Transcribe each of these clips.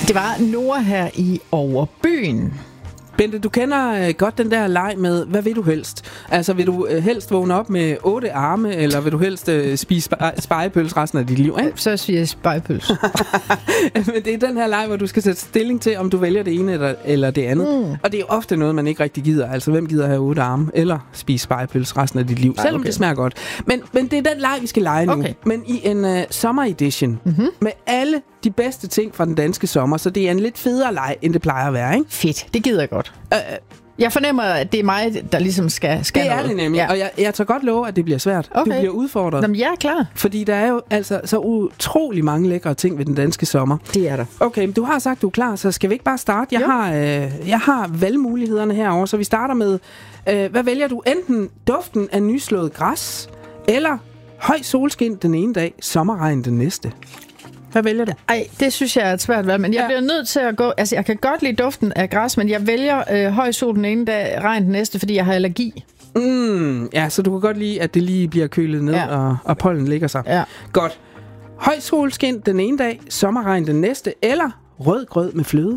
Det var Nora her i Overbyen. Bente, du kender godt den der leg med, hvad vil du helst? Altså, vil du helst vågne op med 8 arme, eller vil du helst spise spegepøls resten af dit liv, ikke? Så siger jeg spegepøls. Men det er den her leg, hvor du skal sætte stilling til, om du vælger det ene eller det andet. Og det er jo ofte noget, man ikke rigtig gider. Altså, hvem gider have 8 arme, eller spise spegepøls resten af dit liv, selvom det smager godt. Men det er den leg, vi skal lege nu. Okay. Men i en sommeredition, med alle de bedste ting fra den danske sommer, så det er en lidt federe leg, end det plejer at være, ikke? Fedt, det gider jeg godt. Jeg fornemmer, at det er mig, der ligesom skal det noget. Det er det nemlig, ja. Og jeg tager godt love, at det bliver svært. Okay. Du bliver udfordret. Jamen, jeg er klar. Fordi der er jo altså så utrolig mange lækre ting ved den danske sommer. Det er der. Okay, men du har sagt, du er klar, så skal vi ikke bare starte? Jeg har valgmulighederne herovre, så vi starter med, hvad vælger du? Enten duften af nyslået græs, eller høj solskin den ene dag, sommerregn den næste. Hvad vælger du? Ej, det synes jeg er et svært valg, men jeg bliver nødt til at gå... Altså, jeg kan godt lide duften af græs, men jeg vælger høj sol den ene dag, regn den næste, fordi jeg har allergi. Ja, så du kan godt lide, at det lige bliver kølet ned, og pollen ligger sig. Ja. Godt. Høj solskin den ene dag, sommerregn den næste, eller rød grød med fløde?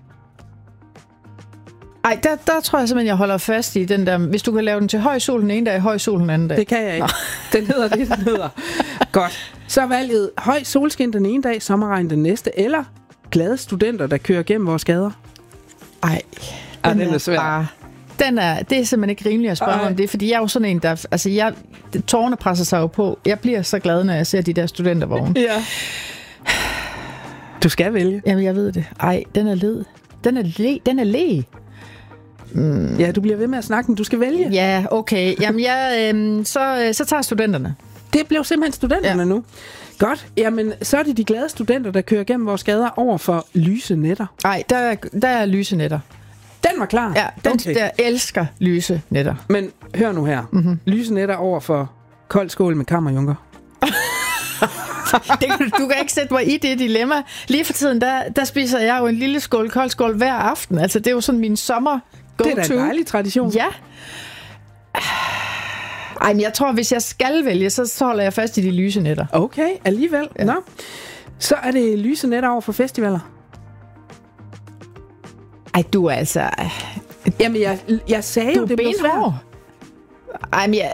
Ej, der tror jeg simpelthen, jeg holder fast i den der... Hvis du kan lave den til høj sol den ene dag, høj sol den anden dag. Det kan jeg ikke. Den hedder det, den hedder. Godt. Så er valget høj solskin den ene dag, sommerregn den næste, eller glade studenter, der kører gennem vores gader? Ej, den er svær. Det er simpelthen ikke rimeligt at spørge om det, fordi jeg er jo sådan en, der... Altså, tårerne presser sig jo på. Jeg bliver så glad, når jeg ser de der studentervogne. Ja. Du skal vælge. Jamen, jeg ved det. Ej, den er led. Den er le. Ja, du bliver ved med at snakke, men du skal vælge. Ja, okay. Jamen, så tager studenterne. Det blev simpelthen studenterne nu. Godt. Jamen, så er det de glade studenter, der kører gennem vores gader over for lyse nætter. Nej, der er lyse nætter. Den var klar? Ja, der elsker lyse nætter. Men hør nu her. Lyse nætter over for kold skål med kammerjunker. Du kan ikke sætte mig i det dilemma. Lige for tiden, der spiser jeg jo en lille skål kold skål hver aften. Altså, det er jo sådan min sommer go-to. Det er da en dejlig tradition. Ja. Ej, men jeg tror, hvis jeg skal vælge, så holder jeg fast i de lyse nætter. Okay, alligevel. Ja. Nå. Så er det lyse nætter over for festivaler. Ej, du er altså... Jamen, jeg sagde jo, det blev svært. Ej, men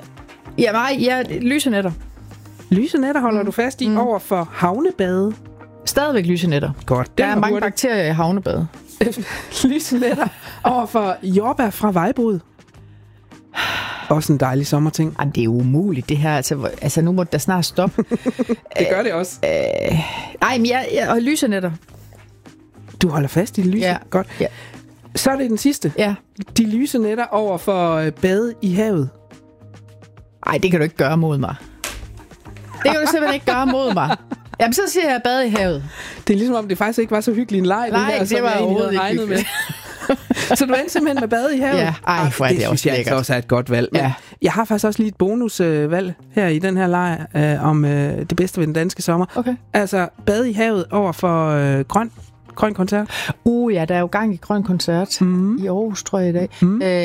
lyse nætter. Lyse nætter holder du fast i over for havnebade. Stadigvæk lyse nætter. Godt. Der er mange bakterier i havnebade. Lyse nætter over for jordbær fra vejbrud. Også en dejlig sommerting. Jamen, det er umuligt, det her. Altså nu må det da snart stoppe. Det gør det også. Ej, men jeg lyse nætter. Du holder fast i de lyse? Ja. Godt. Ja. Så er det den sidste. Ja. De lyse nætter over for bade i havet. Ej, det kan du ikke gøre mod mig. Det kan du simpelthen ikke gøre mod mig. Jamen, så siger jeg bade i havet. Det er ligesom om, det faktisk ikke var så hyggelig en leg. Nej, det var overhovedet ikke hyggeligt. Så du endte simpelthen med bade i havet? Ja, for det er også lækkert. Det også er et godt valg. Men jeg har faktisk også lige et bonusvalg her i den her leg om det bedste ved den danske sommer. Okay. Altså, bade i havet over for grøn koncert. Ja, der er jo gang i grøn koncert i Aarhus, tror jeg, i dag.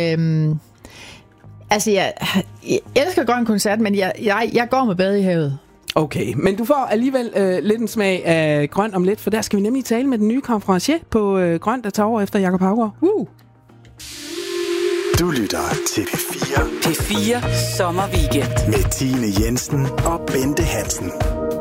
Altså, jeg elsker grøn koncert, men jeg går med bade i havet. Okay, men du får alligevel lidt en smag af grøn om lidt, for der skal vi nemlig tale med den nye konferencier på grøn, der tager over efter Jakob Haugaard. Du lytter til P4. P4 Sommerweekend med Tine Jensen og Bente Hansen.